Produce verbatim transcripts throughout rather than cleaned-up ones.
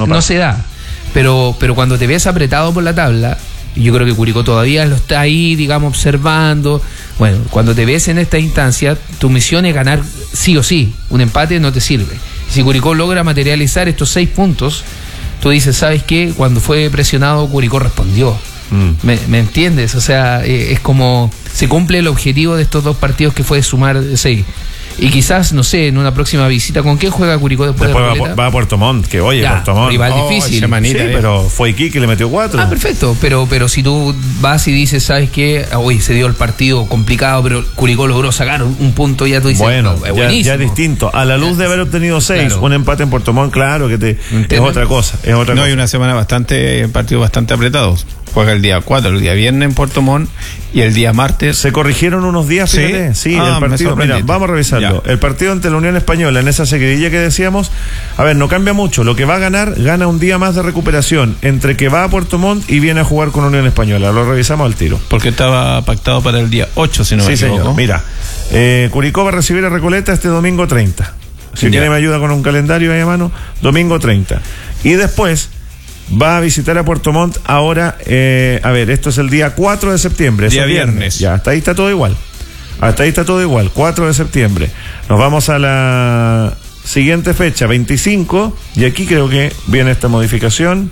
no, no se da. Pero, pero cuando te ves apretado por la tabla, yo creo que Curicó todavía lo está ahí, digamos, observando. Bueno, cuando te ves en esta instancia, tu misión es ganar sí o sí. Un empate no te sirve. Si Curicó logra materializar estos seis puntos, tú dices, ¿sabes qué? Cuando fue presionado, Curicó respondió. Mm. ¿Me, ¿Me entiendes? O sea, eh, es como se cumple el objetivo de estos dos partidos, que fue sumar seis. Y quizás, no sé, en una próxima visita, ¿con quién juega Curicó después, después de va, va a Puerto Montt, que oye, ya, Puerto Montt. Rival oh, difícil. Sí, pero fue Iquique y le metió cuatro. Ah, perfecto, pero, pero si tú vas y dices, ¿sabes qué? Hoy se dio el partido complicado, pero Curicó logró sacar un, un punto, ya tú dices, bueno, no, es ya, ya es distinto. A la luz ya, de haber obtenido seis, claro. Un empate en Puerto Montt, claro, que te, es otra cosa. Es otra no, cosa. hay una semana bastante, partidos bastante apretados. Juega el día cuatro, el día viernes en Puerto Montt y el día martes. Se corrigieron unos días, fíjate. Sí, sí ah, el partido. Mira, vamos a revisarlo. Ya. El partido ante la Unión Española, en esa seguidilla que decíamos, a ver, no cambia mucho. Lo que va a ganar, gana un día más de recuperación entre que va a Puerto Montt y viene a jugar con Unión Española. Lo revisamos al tiro. Porque estaba pactado para el día ocho, si no sí, me equivoco. Señor. Mira, eh, Curicó va a recibir a Recoleta este domingo treinta. Si tiene me ayuda con un calendario ahí a mano, domingo treinta. Y después va a visitar a Puerto Montt ahora, eh, a ver, esto es el día cuatro de septiembre. Día viernes. viernes. Ya, hasta ahí está todo igual. Hasta ahí está todo igual, cuatro de septiembre. Nos vamos a la siguiente fecha, veinticinco, y aquí creo que viene esta modificación.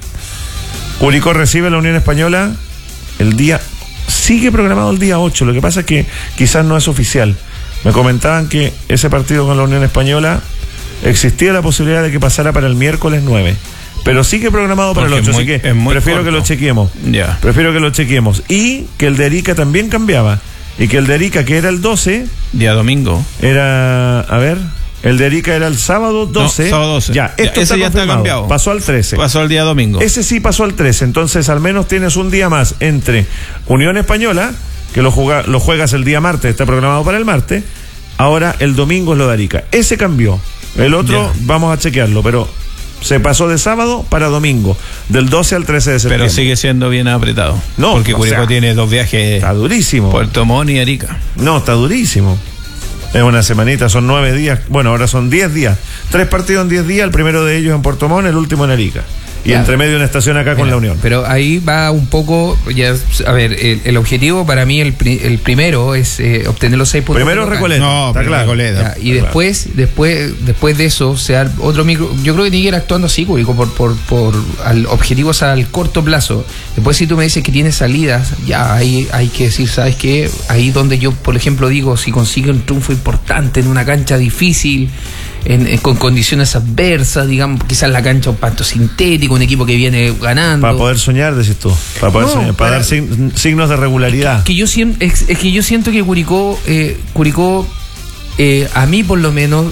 Curicó recibe a la Unión Española el día, sigue programado el día ocho, lo que pasa es que quizás no es oficial. Me comentaban que ese partido con la Unión Española existía la posibilidad de que pasara para el miércoles nueve. Pero sigue programado para Porque el ocho, muy, así que prefiero corto. que lo chequeemos. Yeah. Prefiero que lo chequemos. Y que el de Arica también cambiaba. Y que el de Arica, que era el doce... Día domingo. Era, a ver, el de Arica era el sábado doce. No, sábado doce. Ya, esto ya, ese ya está cambiado. Pasó al trece. Pasó al día domingo. Ese sí pasó al trece. Entonces, al menos tienes un día más entre Unión Española, que lo, juega, lo juegas el día martes, está programado para el martes. Ahora el domingo es lo de Arica. Ese cambió. El otro, yeah. vamos a chequearlo, pero... se pasó de sábado para domingo, del doce al trece de septiembre. Pero sigue siendo bien apretado. No, porque Curicó o sea, tiene dos viajes. Está durísimo. Puerto Montt y Arica. No, está durísimo. Es una semanita, son nueve días. Bueno, ahora son diez días. Tres partidos en diez días, el primero de ellos en Puerto Montt, el último en Arica. Y claro. entre medio una estación acá Mira, con la Unión. Pero ahí va un poco, ya, a ver, el, el objetivo para mí, el, el primero es eh, obtener los seis puntos. Primero Recoleta. No, está claro. Recoleta. Ya, y está después, claro. después, después de eso, o sea, otro micro, yo creo que tiene que ir actuando así, Curicó, por, por, por al objetivos al corto plazo. Después si tú me dices que tienes salidas, ya ahí hay que decir, ¿sabes qué? Ahí donde yo, por ejemplo, digo, si consigue un triunfo importante en una cancha difícil, En, en, con condiciones adversas, digamos, quizás la cancha un pasto sintético, un equipo que viene ganando. Para poder soñar, decís tú. Para poder no, soñar, para, para dar sign, signos de regularidad. Es que, que yo siento, es, es que yo siento que Curicó, eh, Curicó, eh, a mí por lo menos,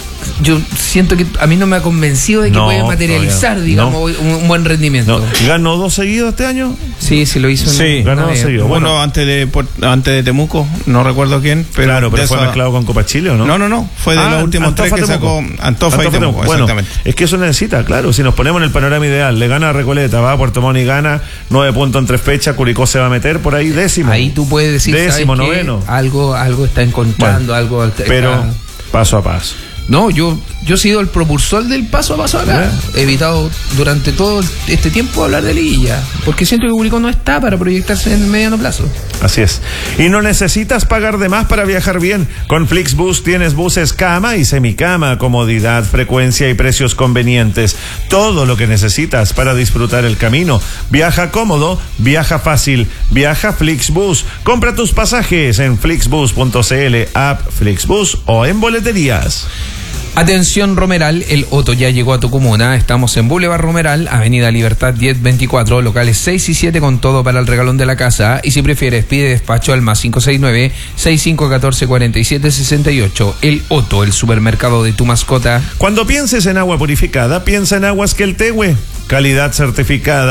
yo siento que a mí no me ha convencido de que no, puede materializar, todavía. digamos, no. un, un buen rendimiento. No. ¿Ganó dos seguidos este año? Sí, sí lo hizo. Sí, ganó dos seguidos. Bueno, bueno, antes de antes de Temuco, no recuerdo quién, pero claro, pero fue esa... mezclado con Copa Chile, ¿o no? No, no, no, fue de ah, los últimos Antofa, tres que Temuco. sacó Antofa, Antofa y Temuco, Temuco. Bueno, exactamente. Es que eso necesita, claro, si nos ponemos en el panorama ideal, le gana a Recoleta, va a Puerto Montt y gana nueve puntos en tres fechas, Curicó se va a meter por ahí décimo. Ahí tú puedes decir, décimo, noveno. Algo, algo está encontrando, bueno, algo está... Pero paso a paso. No, yo, yo he sido el propulsor del paso a paso acá. ¿Eh? He evitado durante todo este tiempo hablar de liguilla, porque siento que Curicó no está para proyectarse en el mediano plazo. Así es. Y no necesitas pagar de más para viajar bien. Con Flixbus tienes buses cama y semicama, comodidad, frecuencia y precios convenientes. Todo lo que necesitas para disfrutar el camino. Viaja cómodo, viaja fácil, viaja Flixbus. Compra tus pasajes en flixbus punto cl, app Flixbus o en boleterías. Atención Romeral, el Otto ya llegó a tu comuna. Estamos en Boulevard Romeral, Avenida Libertad diez veinticuatro, locales seis y siete con todo para el regalón de la casa. Y si prefieres, pide despacho al más cinco seis nueve, seis cinco uno cuatro, cuatro siete seis ocho. El Otto, el supermercado de tu mascota. Cuando pienses en agua purificada, piensa en Aguas Queltehue. Calidad certificada.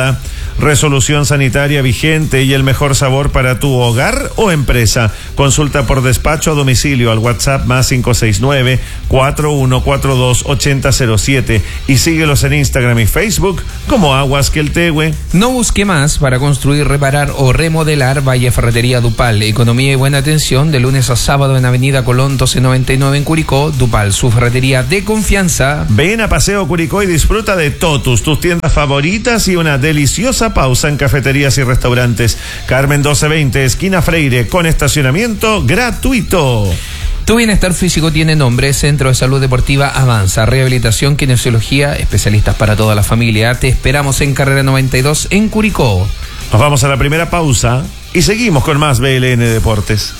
resolución sanitaria vigente y el mejor sabor para tu hogar o empresa. Consulta por despacho a domicilio al WhatsApp más cinco seis nueve, cuatro uno cuatro dos, ocho cero cero siete y síguelos en Instagram y Facebook como Aguas Queltehue. No busque más para construir, reparar o remodelar. Vaya Ferretería Dupal. Economía y buena atención de lunes a sábado en Avenida Colón doce noventa y nueve en Curicó. Dupal, su ferretería de confianza. Ven a Paseo Curicó y disfruta de Totus, tus tiendas favoritas y una deliciosa pausa en cafeterías y restaurantes. Carmen doce veinte, esquina Freire, con estacionamiento gratuito. Tu bienestar físico tiene nombre. Centro de Salud Deportiva Avanza. Rehabilitación, kinesiología, especialistas para toda la familia. Te esperamos en Carrera noventa y dos en Curicó. Nos vamos a la primera pausa y seguimos con más B L N Deportes.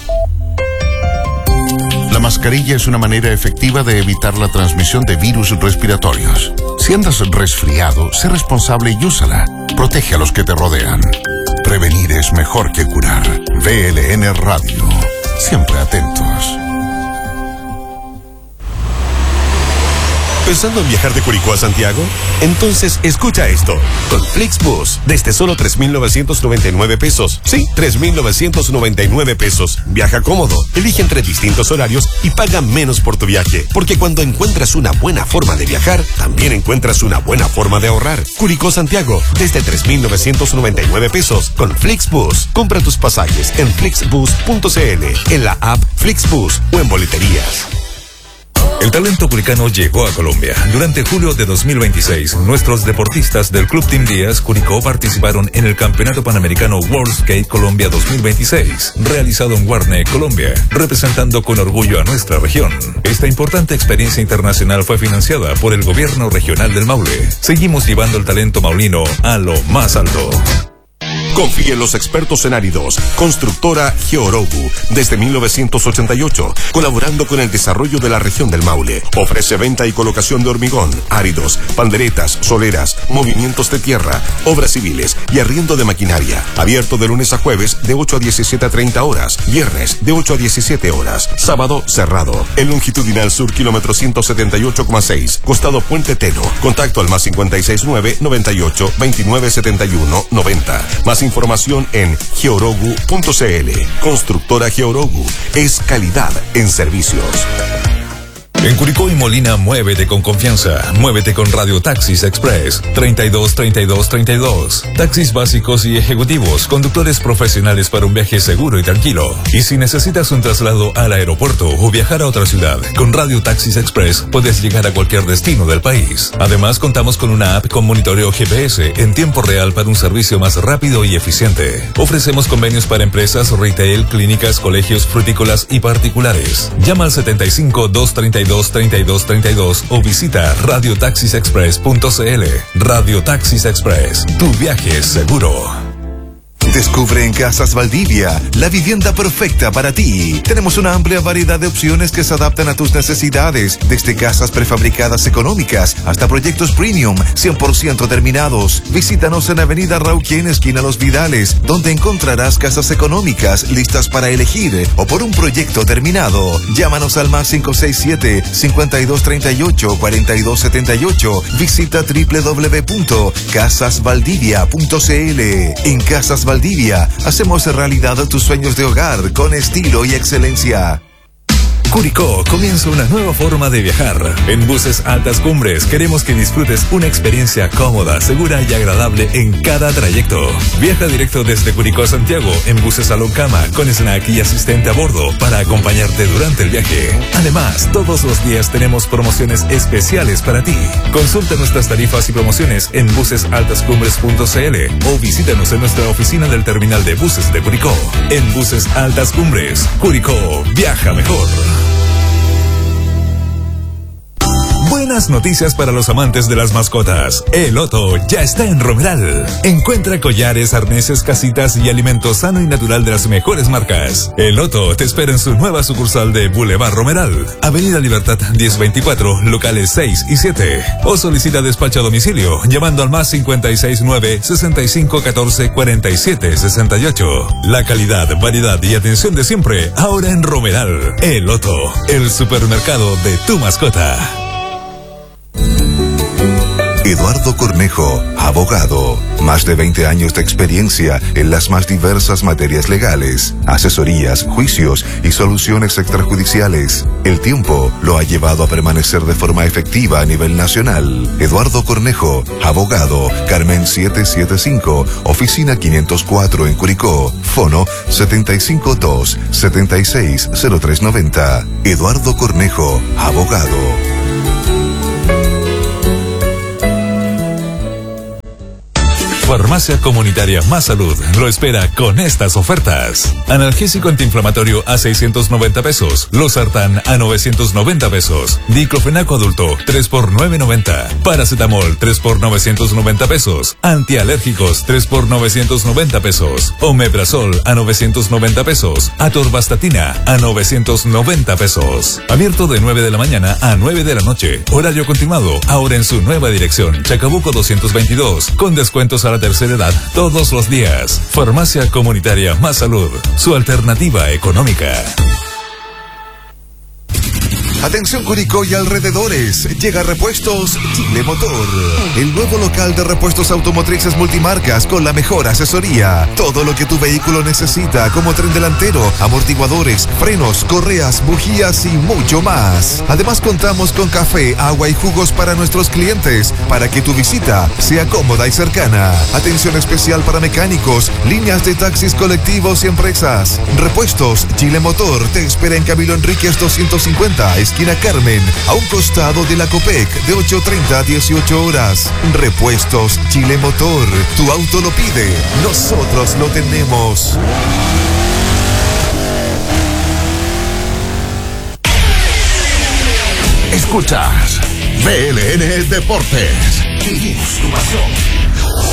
La mascarilla es una manera efectiva de evitar la transmisión de virus respiratorios. Si andas resfriado, sé responsable y úsala. Protege a los que te rodean. Prevenir es mejor que curar. B L N Radio. Siempre atentos. ¿Pensando en viajar de Curicó a Santiago? Entonces escucha esto. Con Flixbus, desde solo tres mil novecientos noventa y nueve pesos. Sí, tres mil novecientos noventa y nueve pesos. Viaja cómodo, elige entre distintos horarios y paga menos por tu viaje. Porque cuando encuentras una buena forma de viajar, también encuentras una buena forma de ahorrar. Curicó Santiago, desde tres mil novecientos noventa y nueve pesos. Con Flixbus, compra tus pasajes en flixbus punto c l, en la app Flixbus o en boleterías. El talento curicano llegó a Colombia. Durante julio de dos mil veintiséis, nuestros deportistas del Club Team Díaz Curicó participaron en el Campeonato Panamericano World Skate Colombia dos mil veintiséis, realizado en Guarne, Colombia, representando con orgullo a nuestra región. Esta importante experiencia internacional fue financiada por el Gobierno Regional del Maule. Seguimos llevando el talento maulino a lo más alto. Confía en los expertos en áridos. Constructora Georogu, desde mil novecientos ochenta y ocho, colaborando con el desarrollo de la región del Maule. Ofrece venta y colocación de hormigón, áridos, panderetas, soleras, movimientos de tierra, obras civiles y arriendo de maquinaria. Abierto de lunes a jueves de ocho a diecisiete a treinta horas, viernes de ocho a diecisiete horas, sábado cerrado. El longitudinal sur, kilómetro ciento setenta y ocho coma seis, costado Puente Teno. Contacto al más cincuenta y seis nueve, noventa y ocho, veintinueve setenta y uno, noventa. Más información en georogu punto c l. Constructora Georogu es calidad en servicios. En Curicó y Molina, muévete con confianza. Muévete con Radio Taxis Express. treinta y dos, treinta y dos, treinta y dos. Taxis básicos y ejecutivos. Conductores profesionales para un viaje seguro y tranquilo. Y si necesitas un traslado al aeropuerto o viajar a otra ciudad, con Radio Taxis Express puedes llegar a cualquier destino del país. Además, contamos con una app con monitoreo G P S en tiempo real para un servicio más rápido y eficiente. Ofrecemos convenios para empresas, retail, clínicas, colegios, frutícolas y particulares. Llama al setenta y cinco, doscientos treinta y dos, treinta y dos treinta y dos o visita radio taxis express punto c l. Radio Taxis Express, tu viaje es seguro. Descubre en Casas Valdivia la vivienda perfecta para ti. Tenemos una amplia variedad de opciones que se adaptan a tus necesidades, desde casas prefabricadas económicas hasta proyectos premium cien por ciento terminados. Visítanos en Avenida Rauquén, esquina Los Vidales, donde encontrarás casas económicas listas para elegir o por un proyecto terminado. Llámanos al más cinco seis siete, cincuenta y dos treinta y ocho, cuarenta y dos setenta y ocho. Visita doble u doble u doble u punto casas valdivia punto c l. En Casas Valdivia hacemos realidad tus sueños de hogar con estilo y excelencia. Curicó comienza una nueva forma de viajar. En Buses Altas Cumbres queremos que disfrutes una experiencia cómoda, segura y agradable en cada trayecto. Viaja directo desde Curicó a Santiago en buses Salón Cama con snack y asistente a bordo para acompañarte durante el viaje. Además, todos los días tenemos promociones especiales para ti. Consulta nuestras tarifas y promociones en buses altas cumbres punto c l o visítanos en nuestra oficina del terminal de buses de Curicó. En Buses Altas Cumbres, Curicó, viaja mejor. Buenas noticias para los amantes de las mascotas. El Otto ya está en Romeral. Encuentra collares, arneses, casitas y alimento sano y natural de las mejores marcas. El Otto te espera en su nueva sucursal de Boulevard Romeral, Avenida Libertad diez veinticuatro, locales seis y siete. O solicita despacho a domicilio llamando al más cincuenta y seis nueve, sesenta y cinco catorce, cuarenta y siete sesenta y ocho. La calidad, variedad y atención de siempre ahora en Romeral. El Otto, el supermercado de tu mascota. Eduardo Cornejo, abogado. Más de veinte años de experiencia en las más diversas materias legales, asesorías, juicios y soluciones extrajudiciales. El tiempo lo ha llevado a permanecer de forma efectiva a nivel nacional. Eduardo Cornejo, abogado, Carmen setecientos setenta y cinco, oficina quinientos cuatro en Curicó, fono setenta y cinco dos, setenta y seis cero tres noventa. Eduardo Cornejo, abogado. Farmacia Comunitaria Más Salud lo espera con estas ofertas. Analgésico antiinflamatorio a seiscientos noventa pesos. Losartán a novecientos noventa pesos. Diclofenaco adulto tres por novecientos noventa. Paracetamol tres por novecientos noventa pesos. Antialérgicos tres por novecientos noventa pesos. Omeprazol a novecientos noventa pesos. Atorvastatina a novecientos noventa pesos. Abierto de nueve de la mañana a nueve de la noche. Horario continuado. Ahora en su nueva dirección. Chacabuco doscientos veintidós. Con descuentos a la tercera edad todos los días. Farmacia Comunitaria Más Salud, su alternativa económica. Atención Curicó y alrededores, llega Repuestos Chile Motor, el nuevo local de repuestos automotrices multimarcas con la mejor asesoría. Todo lo que tu vehículo necesita, como tren delantero, amortiguadores, frenos, correas, bujías y mucho más. Además contamos con café, agua y jugos para nuestros clientes, para que tu visita sea cómoda y cercana. Atención especial para mecánicos, líneas de taxis colectivos y empresas. Repuestos Chile Motor te espera en Camilo Enríquez doscientos cincuenta, esquina Carmen, a un costado de la Copec, de ocho treinta a dieciocho horas. Repuestos Chile Motor, tu auto lo pide, nosotros lo tenemos. Escuchas B L N Deportes. Vivimos tu pasión.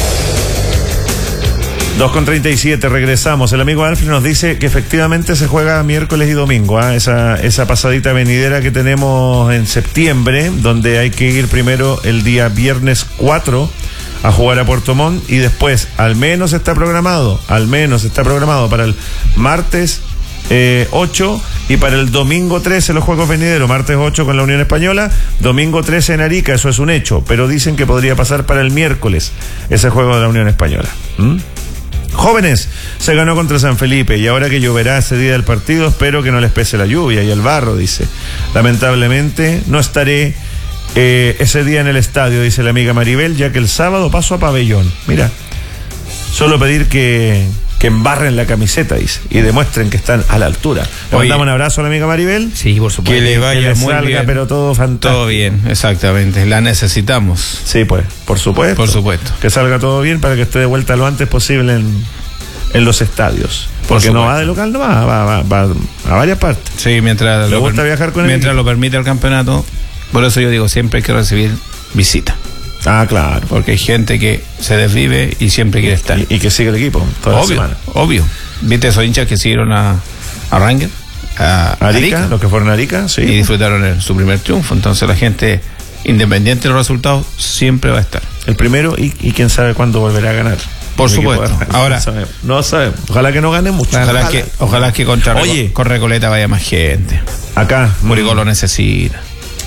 dos con treinta y siete, regresamos. El amigo Alfred nos dice que efectivamente se juega miércoles y domingo, ¿eh? esa, esa pasadita venidera que tenemos en septiembre, donde hay que ir primero el día viernes cuatro a jugar a Puerto Montt y después, al menos está programado, al menos está programado para el martes eh, ocho y para el domingo trece los juegos venideros, martes ocho con la Unión Española, domingo trece en Arica, eso es un hecho, pero dicen que podría pasar para el miércoles ese juego de la Unión Española. ¿Mm? Jóvenes, se ganó contra San Felipe y ahora que lloverá ese día del partido, espero que no les pese la lluvia y el barro, dice. Lamentablemente no estaré eh, ese día en el estadio, dice la amiga Maribel, ya que el sábado paso a Pabellón. Mira, solo pedir que, que embarren la camiseta, dice, y demuestren que están a la altura. Le mandamos un abrazo a la amiga Maribel. Sí, por supuesto. Que le vaya que le muy salga, bien. pero todo fantástico. Todo bien, exactamente. La necesitamos. Sí, pues, por supuesto. Por supuesto. Que salga todo bien para que esté de vuelta lo antes posible en, en los estadios. Porque no va de local, no va, va, va, va a varias partes. Sí, mientras, ¿Le lo, gusta permi- viajar con el mientras equipo? lo permite el campeonato. Por eso yo digo, siempre hay que recibir visita. Ah, claro. Porque hay gente que se desvive y siempre quiere estar. Y, y que sigue el equipo toda Obvio, la semana. obvio. ¿Viste esos hinchas que siguieron a, a Ranger? A Arica, Arica, los que fueron a Arica, sí. y disfrutaron el- su primer triunfo. Entonces la gente, independiente de los resultados, siempre va a estar. El primero y, y quién sabe cuándo volverá a ganar. Por El equipo supuesto. de- Ahora- no sabemos. No sabemos. Ojalá que no gane mucho. Ojalá, que, ojalá que contra Reco- Oye. con Recoleta vaya más gente. Acá. Curicó mm, lo necesita.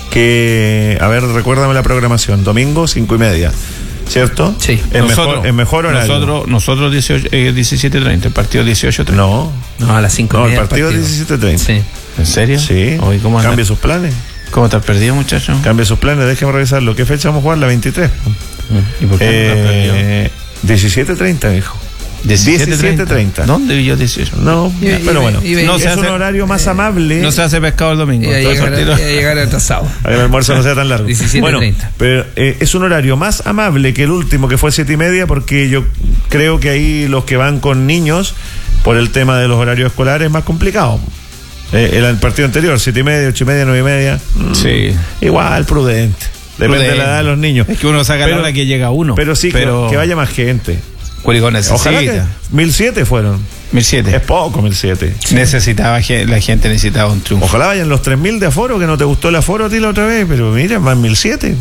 Que, a ver, recuérdame la programación. Domingo, cinco y media. ¿Cierto? Sí. Es mejor, es mejor horario. Nosotros, nosotros dieciocho, eh, diecisiete treinta, el partido dieciocho treinta. No. No, a las cinco No, y el media partido es diecisiete treinta. Sí. ¿En serio? Sí. Oye, ¿cómo anda? Cambie sus planes. ¿Cómo te has perdido, muchacho? Cambie sus planes. Déjeme revisarlo. ¿Qué fecha vamos a jugar? La veintitrés. ¿Y por qué no te has perdido? Eh, diecisiete treinta, dijo. diecisiete treinta. ¿Dónde vi yo dieciocho? No, Y- y- pero bueno. y- y- No es se hace- un horario más amable. No se hace pescado el domingo. Y a Todo llegar, eso tiro- y a llegar atrasado. A que el almuerzo no sea tan largo. diecisiete Bueno, treinta. pero eh, es un horario más amable que el último, que fue siete y media, porque yo creo que ahí los que van con niños, por el tema de los horarios escolares, es más complicado. Eh, el, el partido anterior, siete y media, ocho y media, nueve y media. mm, Sí. Igual, prudente. Depende de la edad de los niños. Es que uno saca Pero- la hora que llega uno. Pero sí, pero que, que vaya más gente. Curicó Ojalá que necesita. mil siete fueron. mil Es siete. poco mil siete. Necesitaba, ge- la gente necesitaba un triunfo. Ojalá vayan los tres mil de aforo, que no te gustó el aforo a ti la otra vez, pero mira, más mil siete.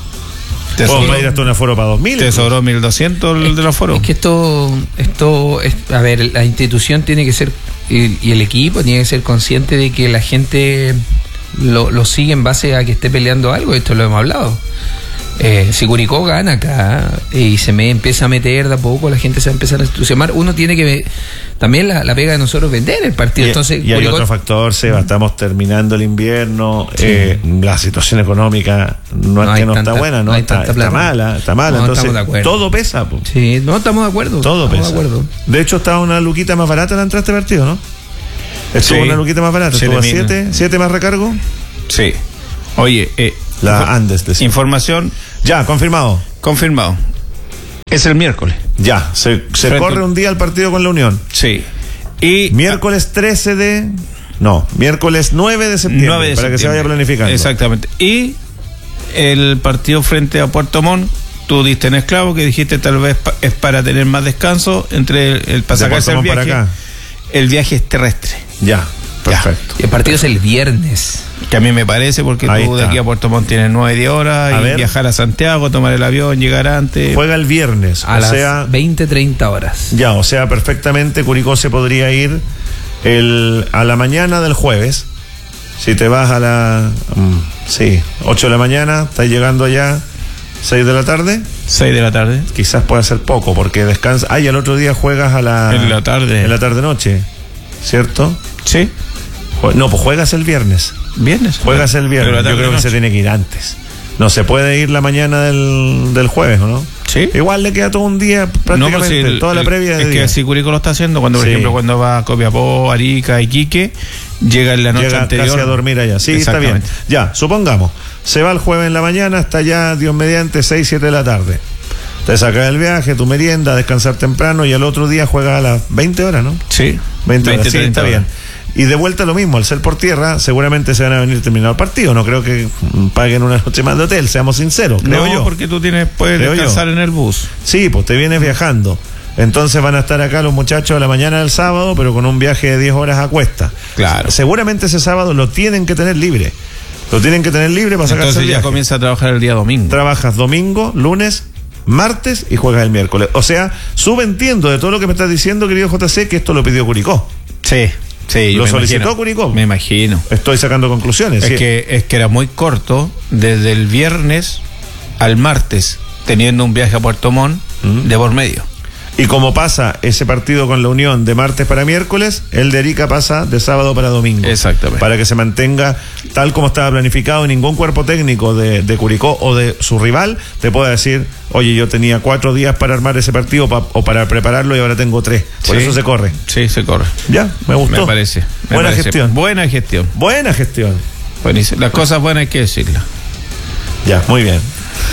Te Podemos sobró, ir hasta un aforo para dos mil. te sobró mil doscientos el del aforo. Es que esto, esto es, a ver, la institución tiene que ser, y, y el equipo tiene que ser consciente de que la gente lo, lo sigue en base a que esté peleando algo, esto lo hemos hablado. Eh, si Curicó gana acá y se me empieza a meter de a poco, la gente se va a empezar a entusiasmar. Uno tiene que también la, la pega de nosotros vender el partido. Y, Entonces, y hay Curicó, otro factor, Seba, estamos terminando el invierno, sí. eh, la situación económica no, no es que no tanta, está buena, no, no está, está mala, está mala, no, entonces todo pesa. Po. Sí, no estamos de acuerdo. Todo pesa. De, acuerdo. de hecho, estaba una luquita más barata la entrada a este partido, ¿no? Estuvo sí. una luquita más barata, estuvo a siete, siete más recargo. Sí. Oye, eh, la Andes, decía. Información. Ya, confirmado. Confirmado. Es el miércoles. Ya, se, se corre un día el partido con la Unión. Sí. Y miércoles trece de... No, miércoles nueve de septiembre, nueve de para septiembre. Que se vaya planificando. Exactamente. Y el partido frente a Puerto Montt, tú diste en esclavo que dijiste tal vez es para tener más descanso entre el, el para sacarse el viaje. Para acá. El viaje es terrestre. Ya. Perfecto. Y el partido es el viernes. Que a mí me parece, porque Ahí tú está. de aquí a Puerto Montt tienes nueve, diez horas a y ver. Viajar a Santiago, tomar el avión, llegar antes. Juega el viernes. A o las sea, veinte, treinta horas. Ya, o sea, perfectamente Curicó se podría ir el, a la mañana del jueves. Si te vas a la... Um, sí, ocho de la mañana, estás llegando allá, seis de la tarde. seis de la tarde. Quizás pueda ser poco, porque descansa... Ah, y el otro día juegas a la... En la tarde. En la tarde-noche, ¿cierto? Sí. No, pues juegas el viernes. ¿Viernes? Juegas el viernes. Yo creo que se tiene que ir antes. No se puede ir la mañana del, del jueves, ¿o no? Sí. Igual le queda todo un día prácticamente, no, pues si el, toda la el, previa de Es día. Que así Curicó lo está haciendo, cuando por sí. ejemplo cuando va a Copiapó, Arica, Iquique, llega en la noche llega anterior. Casi a dormir allá. Sí, está bien. Ya, supongamos, se va el jueves en la mañana, hasta ya, Dios mediante, seis, siete de la tarde. Te sacas el viaje, tu merienda, descansar temprano y al otro día juegas a las veinte horas, ¿no? Sí. veinte horas, sí, está bien. Y de vuelta lo mismo, al ser por tierra, seguramente se van a venir terminado el partido. No creo que paguen una noche más de hotel, seamos sinceros, creo no, yo. Porque tú tienes, puedes creo descansar yo. En el bus. Sí, pues te vienes viajando. Entonces van a estar acá los muchachos a la mañana del sábado, pero con un viaje de diez horas a cuesta. Claro. Seguramente ese sábado lo tienen que tener libre. Lo tienen que tener libre para sacarse Entonces el viaje. ya comienza a trabajar el día domingo. Trabajas domingo, lunes, martes y juegas el miércoles. O sea, subentiendo de todo lo que me estás diciendo, querido J C, que esto lo pidió Curicó. Sí. Sí, lo solicitó imagino. Curicó. Me imagino. Estoy sacando conclusiones. Es ¿sí? que es que era muy corto desde el viernes al martes, teniendo un viaje a Puerto Montt ¿Mm? De por medio. Y como pasa ese partido con la Unión de martes para miércoles, el de Arica pasa de sábado para domingo. Exactamente. Para que se mantenga tal como estaba planificado. Ningún cuerpo técnico de, de Curicó o de su rival te pueda decir, oye, yo tenía cuatro días para armar ese partido pa, o para prepararlo y ahora tengo tres. Por sí. Eso se corre. Sí, se corre. Ya, me gustó. Me parece. Me Buena parece. gestión. Buena gestión. Buena gestión. Buenísimo. Las cosas buenas hay que decirlas. Ya, muy bien.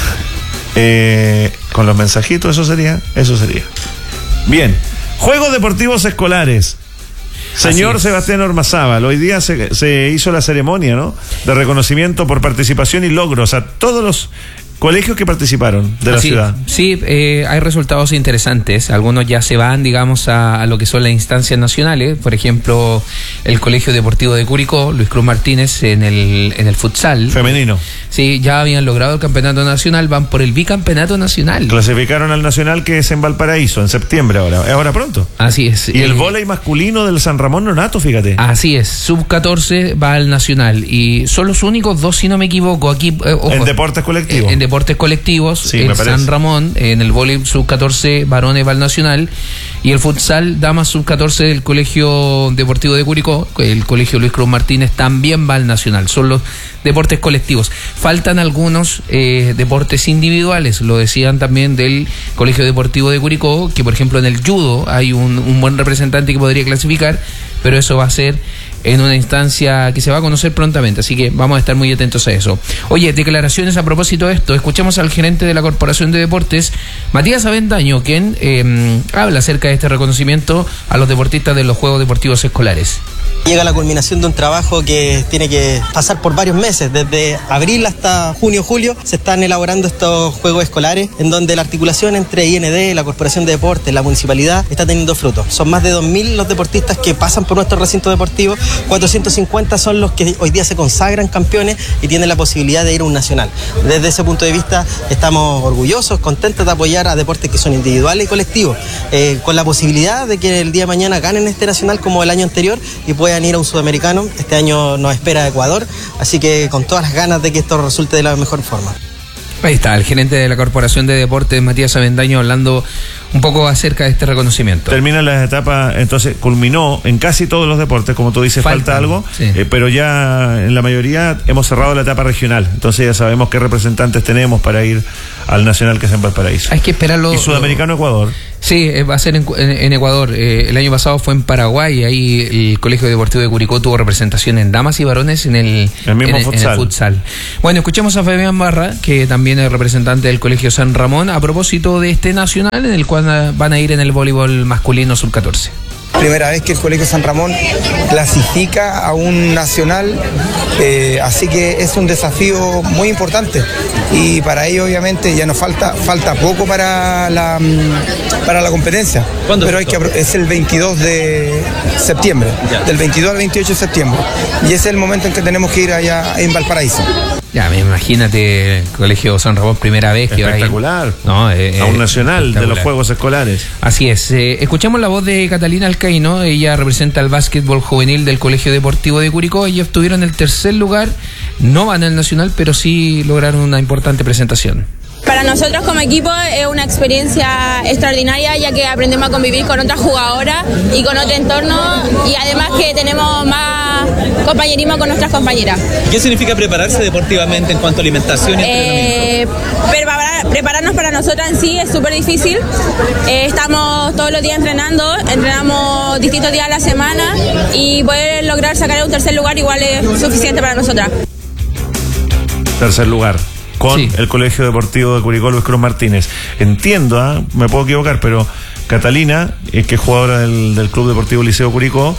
Eh, con los mensajitos, eso sería, eso sería. Bien, Juegos Deportivos Escolares. Señor Sebastián Ormazábal, hoy día se, se hizo la ceremonia, ¿no? De reconocimiento por participación y logros a todos los colegios que participaron de la sí, ciudad. Sí, eh, hay resultados interesantes. Algunos ya se van, digamos, a, a lo que son las instancias nacionales. Por ejemplo, el Colegio Deportivo de Curicó, Luis Cruz Martínez, en el, en el futsal. Femenino. Sí, ya habían logrado el campeonato nacional, van por el bicampeonato nacional. Clasificaron al nacional, que es en Valparaíso, en septiembre ahora. Es ahora pronto. Así es. Y eh, el vóley masculino del San Ramón Nonato, fíjate. Así es, sub catorce va al nacional. Y son los únicos dos, si no me equivoco, aquí. Eh, ojo, en deportes colectivos. En, en deportes colectivos, sí, el San Ramón, en el vóley sub catorce varones va al nacional. Y el futsal damas sub catorce del Colegio Deportivo de Curicó, el Colegio Luis Cruz Martínez, también va al nacional. Son los deportes colectivos. Faltan algunos eh, deportes individuales, lo decían también del Colegio Deportivo de Curicó, que por ejemplo en el judo hay un, un buen representante que podría clasificar, pero eso va a ser en una instancia que se va a conocer prontamente, así que vamos a estar muy atentos a eso. Oye, declaraciones a propósito de esto. Escuchamos al gerente de la Corporación de Deportes, Matías Avendaño, quien eh, habla acerca de este reconocimiento a los deportistas de los Juegos Deportivos Escolares. Llega la culminación de un trabajo que tiene que pasar por varios meses, desde abril hasta junio, julio, se están elaborando estos juegos escolares, en donde la articulación entre I N D, la Corporación de Deportes, la municipalidad, está teniendo frutos. Son más de dos mil los deportistas que pasan por nuestro recinto deportivo, cuatrocientos cincuenta son los que hoy día se consagran campeones y tienen la posibilidad de ir a un nacional. Desde ese punto de vista estamos orgullosos, contentos de apoyar a deportes que son individuales y colectivos, eh, con la posibilidad de que el día de mañana ganen este nacional como el año anterior y puedan ir a un sudamericano. Este año nos espera Ecuador, así que con todas las ganas de que esto resulte de la mejor forma. Ahí está, el gerente de la Corporación de Deportes, Matías Avendaño, hablando un poco acerca de este reconocimiento. Terminan las etapas, entonces culminó en casi todos los deportes, como tú dices, falta, falta algo, sí. eh, pero ya en la mayoría hemos cerrado la etapa regional, entonces ya sabemos qué representantes tenemos para ir al nacional que es en Valparaíso. Hay que esperarlo. Y Sudamericano Ecuador. Sí, va a ser en, en, en Ecuador. Eh, el año pasado fue en Paraguay, ahí el Colegio Deportivo de Curicó tuvo representación en damas y varones en el, el mismo en, futsal. En el futsal. Bueno, escuchemos a Fabián Barra, que también es representante del Colegio San Ramón, a propósito de este nacional en el cual van a ir en el voleibol masculino sub catorce. Primera vez que el Colegio San Ramón clasifica a un nacional, eh, así que es un desafío muy importante y para ello obviamente ya nos falta falta poco para la para la competencia. ¿Cuándo pero hay que es el veintidós de septiembre, ya. Del veintidós al veintiocho de septiembre, y ese es el momento en que tenemos que ir allá en Valparaíso. Ya, imagínate el Colegio San Ramón, primera vez que espectacular. Va a ir. No, eh, a un nacional de los Juegos Escolares. Así es. Eh, escuchamos la voz de Catalina Alcaíno. Ella representa el básquetbol juvenil del Colegio Deportivo de Curicó. Ellos obtuvieron el tercer lugar. No van al nacional, pero sí lograron una importante presentación. Para nosotros como equipo es una experiencia extraordinaria, ya que aprendemos a convivir con otras jugadoras y con otro entorno, y además que tenemos más compañerismo con nuestras compañeras. ¿Qué significa prepararse deportivamente en cuanto a alimentación y entrenamiento? Eh, preparar, prepararnos para nosotras en sí es súper difícil. Eh, estamos todos los días entrenando, entrenamos distintos días a la semana, y poder lograr sacar un tercer lugar igual es suficiente para nosotras. Tercer lugar. Con sí. el Colegio Deportivo de Curicó, Luis Cruz Martínez. Entiendo, ¿eh? me puedo equivocar, pero Catalina, eh, que es jugadora del, del Club Deportivo Liceo Curicó,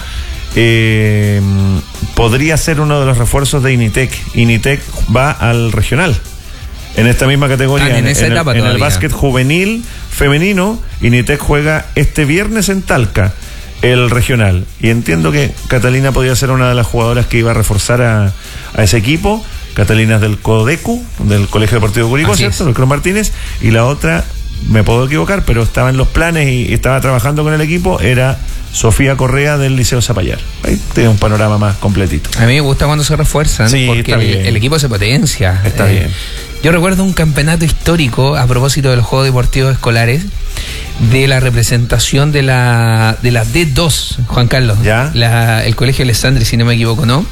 eh, podría ser uno de los refuerzos de Initec. Initec va al regional. En esta misma categoría, ah, en, esa en, etapa el, en el básquet juvenil femenino, Initec juega este viernes en Talca el regional. Y entiendo que Catalina podría ser una de las jugadoras que iba a reforzar a, a ese equipo. Catalina es del CODECU, del Colegio Deportivo Curicó, ¿cierto? Luis Cruz Martínez. Y la otra, me puedo equivocar, pero estaba en los planes y estaba trabajando con el equipo, era Sofía Correa del Liceo Zapallar. Ahí tiene un panorama más completito. A mí me gusta cuando se refuerzan, sí, porque el, el equipo se potencia. Está eh, bien. Yo recuerdo un campeonato histórico a propósito de los Juegos Deportivos Escolares, de la representación de la de la D dos, Juan Carlos. ¿Ya? La, el Colegio Alessandri, si no me equivoco, ¿no?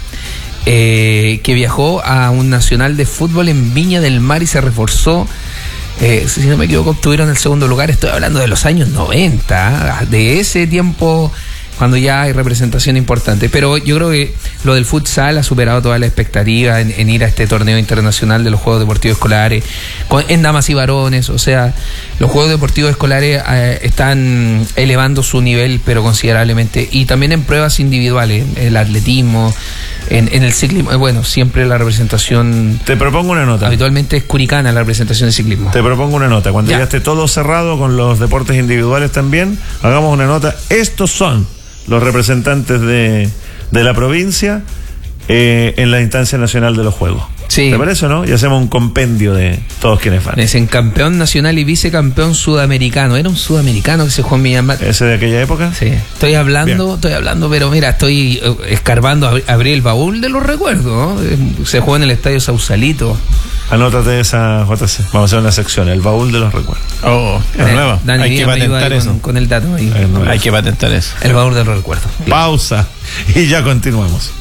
Eh, que viajó a un nacional de fútbol en Viña del Mar y se reforzó. Eh, si no me equivoco, obtuvieron el segundo lugar. Estoy hablando de los años noventa, de ese tiempo cuando ya hay representación importante. Pero yo creo que lo del futsal ha superado toda la expectativa en, en ir a este torneo internacional de los Juegos Deportivos Escolares, con, en damas y varones. O sea, los Juegos Deportivos Escolares eh, están elevando su nivel, pero considerablemente. Y también en pruebas individuales, el atletismo, en, en el ciclismo. Bueno, siempre la representación... Te propongo una nota. Habitualmente es curicana la representación de ciclismo. Te propongo una nota. Cuando ya, ya esté todo cerrado con los deportes individuales también, hagamos una nota. Estos son los representantes de, de la provincia eh, en la instancia nacional de los Juegos. Sí. ¿Te parece o no? Y hacemos un compendio de todos quienes van. Es en campeón nacional y vicecampeón sudamericano. Era un sudamericano que se jugó en Villamar. ¿Ese de aquella época? Sí. Estoy hablando, Bien. estoy hablando, pero mira, estoy escarbando, abrí el baúl de los recuerdos, ¿no? Se jugó en el Estadio Sausalito. Anótate esa, J C. Vamos a hacer una sección, el baúl de los recuerdos. Oh, es eh, nueva. Dani, hay que patentar eso. Con, con el dato ahí. Hay que patentar eso. El baúl de los recuerdos. Bien. Pausa y ya continuamos.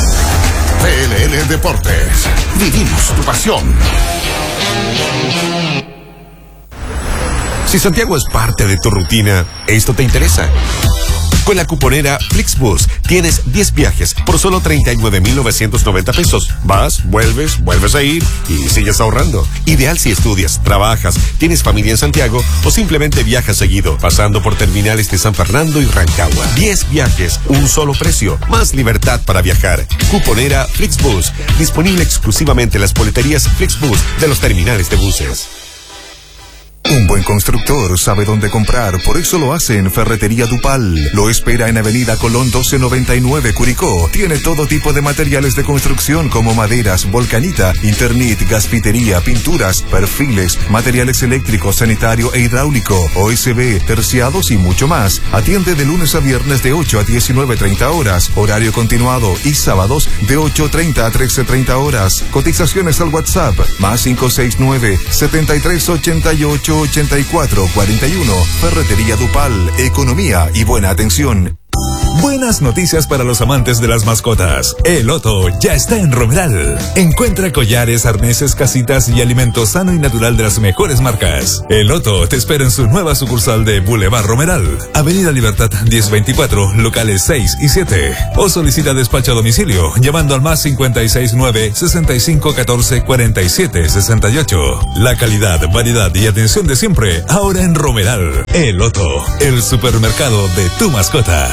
P L L Deportes. Vivimos tu pasión. Si Santiago es parte de tu rutina, esto te interesa. Con la cuponera Flixbus tienes diez viajes por solo treinta y nueve mil novecientos noventa pesos. Vas, vuelves, vuelves a ir y sigues ahorrando. Ideal si estudias, trabajas, tienes familia en Santiago o simplemente viajas seguido, pasando por terminales de San Fernando y Rancagua. diez viajes, un solo precio, más libertad para viajar. Cuponera Flixbus, disponible exclusivamente en las boleterías Flixbus de los terminales de buses. Un buen constructor sabe dónde comprar, por eso lo hace en Ferretería Dupal. Lo espera en Avenida Colón doce noventa y nueve, Curicó. Tiene todo tipo de materiales de construcción como maderas, volcanita, Internit, gasfitería, pinturas, perfiles, materiales eléctricos, sanitario e hidráulico, O S B, terciados y mucho más. Atiende de lunes a viernes de ocho a diecinueve treinta horas, horario continuado, y sábados de ocho treinta a trece treinta horas. Cotizaciones al WhatsApp, más cinco seis nueve, setenta y tres ochenta y ocho ochenta y cuatro cuarenta y uno. Ferretería Dupal, economía y buena atención. Buenas noticias para los amantes de las mascotas. El Otto ya está en Romeral. Encuentra collares, arneses, casitas y alimento sano y natural de las mejores marcas. El Otto te espera en su nueva sucursal de Boulevard Romeral, Avenida Libertad diez veinticuatro, locales seis y siete. O solicita despacho a domicilio llamando al más cincuenta y seis nueve, sesenta y cinco catorce, cuarenta y siete sesenta y ocho. La calidad, variedad y atención de siempre, ahora en Romeral. El Otto, el supermercado de tu mascota.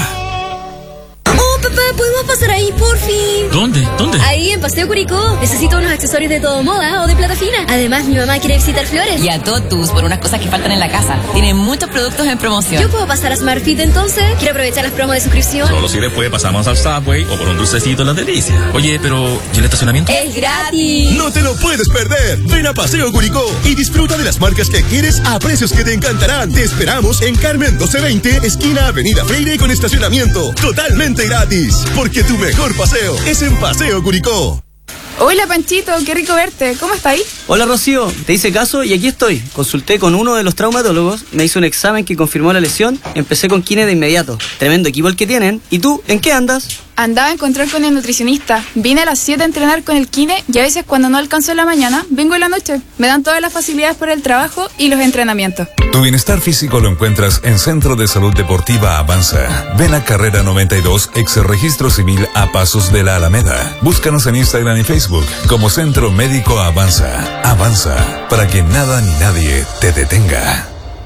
Papá, ¿podemos pasar ahí, por fin? ¿Dónde? ¿Dónde? Ahí, en Paseo Curicó. Necesito unos accesorios de todo moda o de plata fina. Además, mi mamá quiere visitar Flores. Y a Totus por unas cosas que faltan en la casa. Tienen muchos productos en promoción. ¿Yo puedo pasar a Smartfit entonces? Quiero aprovechar las promos de suscripción. Solo si después pasamos al Subway o por un dulcecito en la delicia. Oye, pero ¿y el estacionamiento? ¡Es gratis! ¡No te lo puedes perder! Ven a Paseo Curicó y disfruta de las marcas que quieres a precios que te encantarán. Te esperamos en Carmen doce veinte, esquina Avenida Freire, con estacionamiento totalmente gratis. Porque tu mejor paseo es en Paseo Curicó. Hola Panchito, qué rico verte. ¿Cómo estás ahí? Hola Rocío, te hice caso y aquí estoy. Consulté con uno de los traumatólogos, me hizo un examen que confirmó la lesión, empecé con kine de inmediato. Tremendo equipo el que tienen. ¿Y tú, en qué andas? Andaba a encontrar con el nutricionista. Vine a las siete a entrenar con el kine y a veces cuando no alcanzo en la mañana, vengo en la noche. Me dan todas las facilidades por el trabajo y los entrenamientos. Tu bienestar físico lo encuentras en Centro de Salud Deportiva Avanza. Ven a Carrera noventa y dos, ex registro civil a pasos de la Alameda. Búscanos en Instagram y Facebook como Centro Médico Avanza. Avanza, para que nada ni nadie te detenga.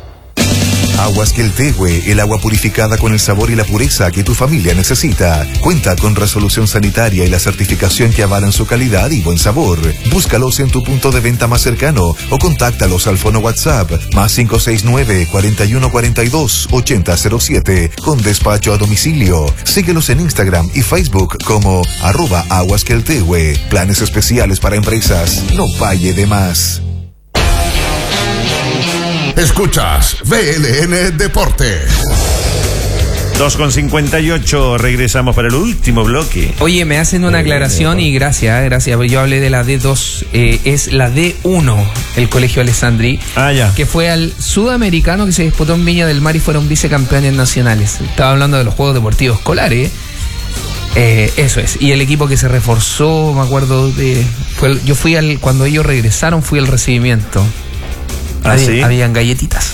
Aguas Queltehue, el agua purificada con el sabor y la pureza que tu familia necesita. Cuenta con resolución sanitaria y la certificación que avalan su calidad y buen sabor. Búscalos en tu punto de venta más cercano o contáctalos al fono WhatsApp más cinco seis nueve, cuarenta y uno cuarenta y dos, ochenta cero siete con despacho a domicilio. Síguelos en Instagram y Facebook como arroba Aguas Queltehue. Planes especiales para empresas. No falle de más. Escuchas V L N Deportes. dos con cincuenta y ocho, regresamos para el último bloque. Oye, me hacen una aclaración y gracias, gracias. Yo hablé de la D dos, eh, es la D uno, el Colegio Alessandri, ah, ya. que fue al Sudamericano que se disputó en Viña del Mar y fueron vicecampeones nacionales. Estaba hablando de los Juegos Deportivos Escolares. Eh, eso es. Y el equipo que se reforzó, me acuerdo de. Fue el, yo fui al. Cuando ellos regresaron, fui al recibimiento. ¿Ah, Había, sí? Habían galletitas.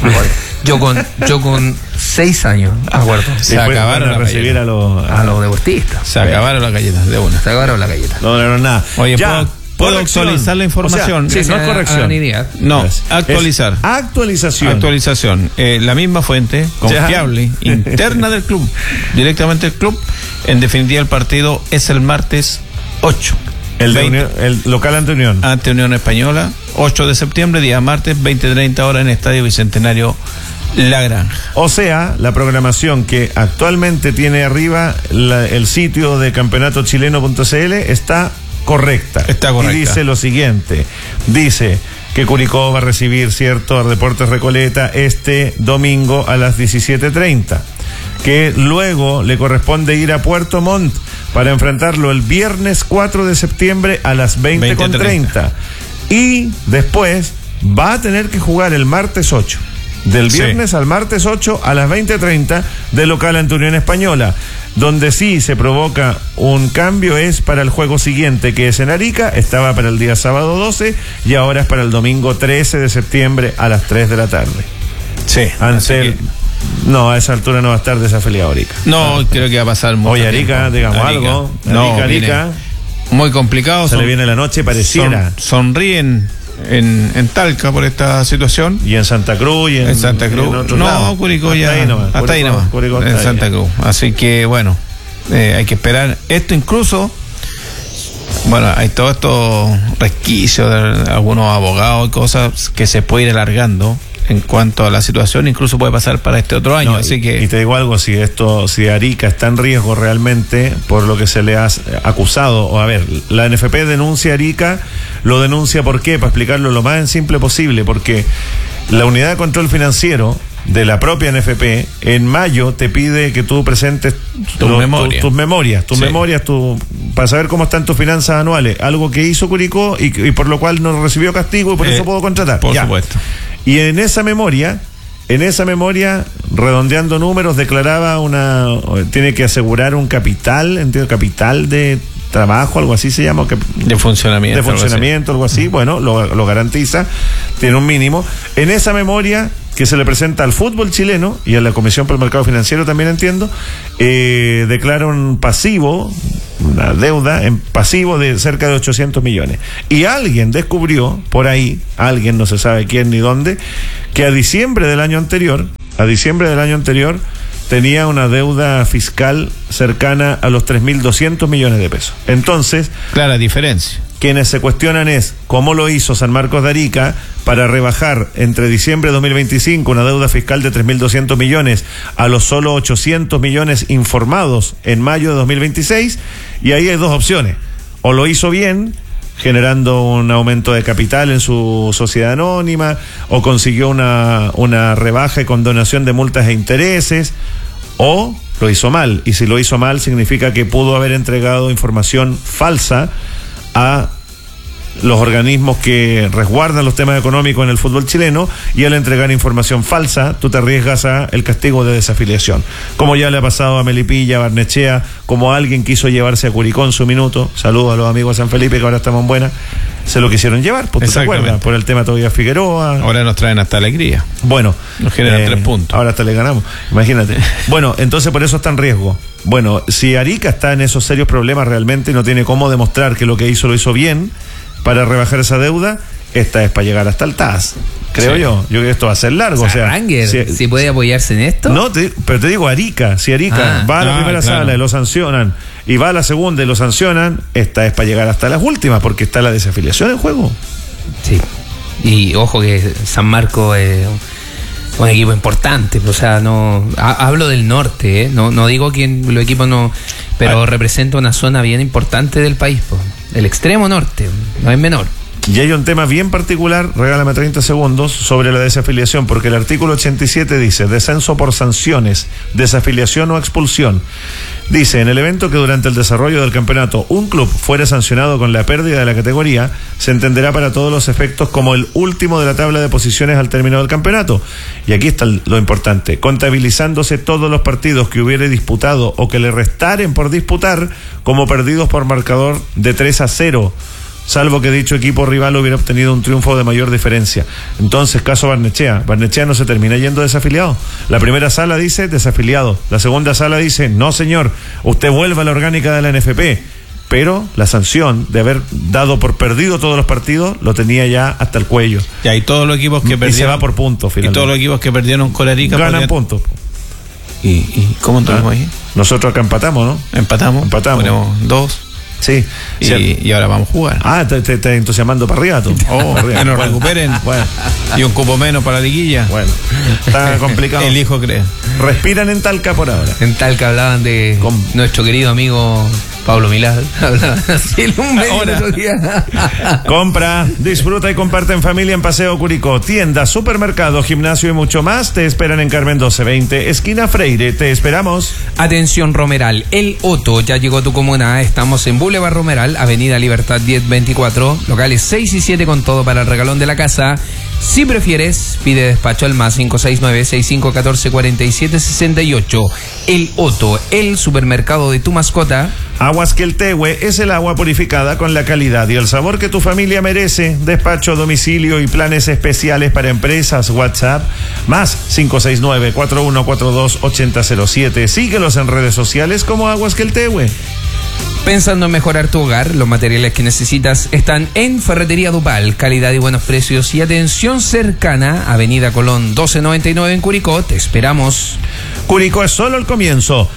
Yo con yo con seis años, me acuerdo. Se acabaron a recibir a los a los deportistas. Se acabaron las galletas, de una. Se acabaron las galletas. No lograron nada. Oye, ya, ¿puedo, ¿puedo actualizar la información? O sea, sí, no es corrección. No, actualizar. Es actualización. Actualización. Eh, la misma fuente, confiable, ya. interna del club, directamente del club. En definitiva, el partido es el martes ocho. El, de Unión, el local ante Unión. Ante Unión Española, ocho de septiembre, día martes, veinte treinta horas en Estadio Bicentenario La Granja. O sea, la programación que actualmente tiene arriba la, el sitio de campeonato chileno punto c l está correcta. Está correcta. Y dice lo siguiente, dice que Curicó va a recibir, cierto, a Deportes Recoleta este domingo a las diecisiete treinta. Que luego le corresponde ir a Puerto Montt para enfrentarlo el viernes cuatro de septiembre a las veinte con treinta. Y después va a tener que jugar el martes ocho. Del viernes sí. al martes ocho a las veinte treinta de local ante Unión Española. Donde sí se provoca un cambio es para el juego siguiente, que es en Arica. Estaba para el día sábado doce y ahora es para el domingo trece de septiembre a las tres de la tarde. Sí. Ante el... No, a esa altura no va a estar desafiliado Arica. No, ah, creo que va a pasar mucho Oye, Arica, tiempo. digamos Arica. algo. No, Arica, Arica. Muy complicado. Se son, le viene la noche, pareciera. Son, sonríen en, en Talca por esta situación. Y en Santa Cruz y en, en Santa Cruz. En otro no, lado. Curicó hasta ya. Ahí nomás. Hasta Curicó, ahí nomás. Curicó, en Santa Cruz. Así que, bueno, eh, hay que esperar. Esto incluso Bueno, hay todos estos resquicios de algunos abogados y cosas que se puede ir alargando en cuanto a la situación, incluso puede pasar para este otro año, no, así y, que... Y te digo algo, si esto, si Arica está en riesgo realmente por lo que se le ha acusado, o a ver, la N F P denuncia a Arica, lo denuncia ¿por qué? Para explicarlo lo más simple posible, porque la Unidad de Control Financiero de la propia N F P en mayo te pide que tú presentes tu lo, memoria. tu, tus memorias, tus sí. memorias, tu, para saber cómo están tus finanzas anuales, algo que hizo Curicó y, y por lo cual no recibió castigo y por eh, eso puedo contratar. Por ya. supuesto. Y en esa memoria, en esa memoria, redondeando números, declaraba una, tiene que asegurar un capital, entiendo, capital de trabajo, algo así se llama, que, de funcionamiento, de funcionamiento, algo así, algo así. Bueno, lo, lo garantiza, tiene un mínimo. En esa memoria que se le presenta al fútbol chileno y a la Comisión por el Mercado Financiero también entiendo, eh, declara un pasivo, una deuda en pasivo de cerca de ochocientos millones. Y alguien descubrió por ahí, alguien no se sabe quién ni dónde, que a diciembre del año anterior, a diciembre del año anterior, tenía una deuda fiscal cercana a los tres mil doscientos millones de pesos. Entonces, clara diferencia. Quienes se cuestionan es cómo lo hizo San Marcos de Arica para rebajar entre diciembre de dos mil veinticinco una deuda fiscal de tres mil doscientos millones a los solo ochocientos millones informados en mayo de dos mil veintiséis, y ahí hay dos opciones: o lo hizo bien, generando un aumento de capital en su sociedad anónima, o consiguió una, una rebaja y condonación de multas e intereses, o lo hizo mal. Y si lo hizo mal, significa que pudo haber entregado información falsa a los organismos que resguardan los temas económicos en el fútbol chileno, y al entregar información falsa, tú te arriesgas a el castigo de desafiliación. Como ya le ha pasado a Melipilla, a Barnechea, como alguien quiso llevarse a Curicó en su minuto. Saludos a los amigos de San Felipe, que ahora estamos en buena. Se lo quisieron llevar, pues, ¿tú te acuerdas? Por el tema todavía Figueroa. Ahora nos traen hasta alegría. Bueno. Nos generan eh, tres puntos. Ahora hasta le ganamos, imagínate. Bueno, entonces por eso está en riesgo. Bueno, si Arica está en esos serios problemas realmente y no tiene cómo demostrar que lo que hizo lo hizo bien para rebajar esa deuda, esta es para llegar hasta el T A S, creo sí. yo. Yo creo que esto va a ser largo. O sea, Ranger, si, si puede apoyarse en esto. No, te, pero te digo Arica. Si Arica ah, va a la ah, primera claro. sala y lo sancionan, y va a la segunda y lo sancionan, esta es para llegar hasta las últimas, porque está la desafiliación en juego. Sí. Y ojo que San Marcos es un equipo importante, o sea, no ha, hablo del norte, ¿eh? no no digo que los equipos no, pero ah. representa una zona bien importante del país, po. El extremo norte, no es menor. Y hay un tema bien particular, regálame treinta segundos, sobre la desafiliación, porque el artículo ochenta y siete dice: descenso por sanciones, desafiliación o expulsión. Dice: en el evento que durante el desarrollo del campeonato un club fuere sancionado con la pérdida de la categoría, se entenderá para todos los efectos como el último de la tabla de posiciones al término del campeonato. Y aquí está lo importante: contabilizándose todos los partidos que hubiere disputado o que le restaren por disputar como perdidos por marcador de tres a cero. Salvo que dicho equipo rival hubiera obtenido un triunfo de mayor diferencia. Entonces, caso Barnechea, Barnechea no se termina yendo desafiliado. La primera sala dice desafiliado, la segunda sala dice no señor, usted vuelva a la orgánica de la N F P. Pero la sanción de haber dado por perdido todos los partidos lo tenía ya hasta el cuello. Y hay todos los equipos que perdieron. Y se va por puntos finalmente. Y todos los equipos que perdieron con Arica ganan podrían... puntos. ¿Y, y cómo entramos ah, ahí? Nosotros acá empatamos, ¿no? Empatamos. Empatamos. Ponemos dos. Sí, y, sí. y ahora vamos a jugar. Ah, te estás entusiasmando para arriba tú. Oh, para arriba. Que nos bueno. recuperen. Bueno. Y un cupo menos para la liguilla. Bueno, está complicado. El hijo cree. Respiran en Talca por ahora. En Talca hablaban de Con... nuestro querido amigo Pablo Milad. Hablaban así en un medio el otro día. Compra, disfruta y comparte en familia en Paseo Curicó. Tienda, supermercado, gimnasio y mucho más te esperan en Carmen doce veinte, esquina Freire. Te esperamos. Atención Romeral, El Otto ya llegó a tu comuna. Estamos en Boulevard Romeral, Avenida Libertad diez veinticuatro, locales seis y siete con todo para el regalón de la casa. Si prefieres, pide despacho al más cinco seis nueve, seis cinco uno cuatro, cuatro siete seis ocho. El Otto, el supermercado de tu mascota. Aguas Queltehue es el agua purificada con la calidad y el sabor que tu familia merece. Despacho a domicilio y planes especiales para empresas. WhatsApp más cinco seis nueve, cuatro uno cuatro dos, ocho cero cero siete. Síguelos en redes sociales como Aguas Queltehue. Pensando en mejorar tu hogar, los materiales que necesitas están en Ferretería Dupal. Calidad y buenos precios y atención cercana. Avenida Colón doce noventa y nueve en Curicó. Te esperamos. Curicó es solo el comienzo.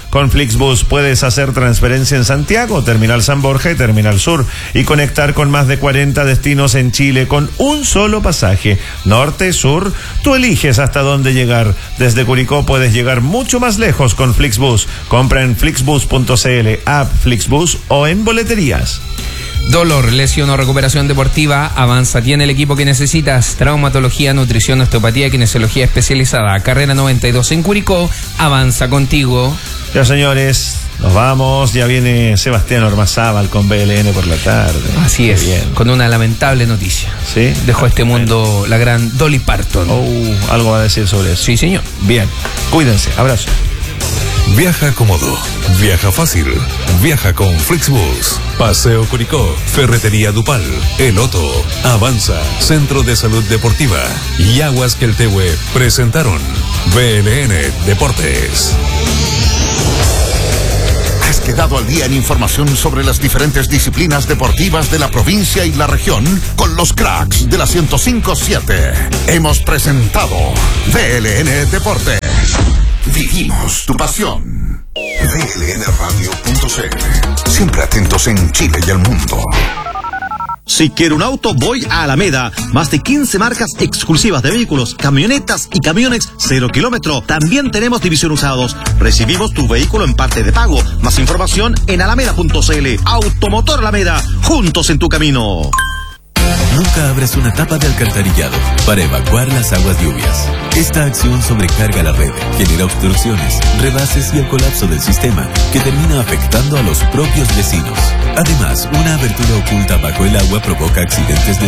Con Flixbus puedes hacer transferencia en Santiago, Terminal San Borja y Terminal Sur y conectar con más de cuarenta destinos en Chile con un solo pasaje. Norte, sur, tú eliges hasta dónde llegar. Desde Curicó puedes llegar mucho más lejos con Flixbus. Compra en flixbus punto cl, app Flixbus o en boleterías. Dolor, lesión o recuperación deportiva, Avanza tiene el equipo que necesitas. Traumatología, nutrición, osteopatía, kinesiología especializada. Carrera noventa y dos en Curicó. Avanza contigo. Ya, señores, nos vamos. Ya viene Sebastián Ormazábal con B L N por la tarde. Así Qué es, bien. Con una lamentable noticia. ¿Sí? Dejó este mundo la gran Dolly Parton. Oh, algo va a decir sobre eso. Sí, señor. Bien, cuídense, abrazo. Viaja cómodo, viaja fácil, viaja con Flixbus. Paseo Curicó, Ferretería Dupal, El Otto, Avanza, Centro de Salud Deportiva y Aguas Queltehue presentaron B L N Deportes. ¿Has quedado al día en información sobre las diferentes disciplinas deportivas de la provincia y la región? Con los cracks de la ciento cinco punto siete. Hemos presentado B L N Deportes. Vivimos tu pasión. B L N radio punto c l. Siempre atentos en Chile y el mundo. Si quiero un auto, voy a Alameda. Más de quince marcas exclusivas de vehículos, camionetas y camiones cero kilómetro. También tenemos división usados. Recibimos tu vehículo en parte de pago. Más información en alameda punto c l. Automotor Alameda, juntos en tu camino. Nunca abras una tapa de alcantarillado para evacuar las aguas lluvias. Esta acción sobrecarga la red, genera obstrucciones, rebases y el colapso del sistema, que termina afectando a los propios vecinos. Además, una abertura oculta bajo el agua provoca accidentes de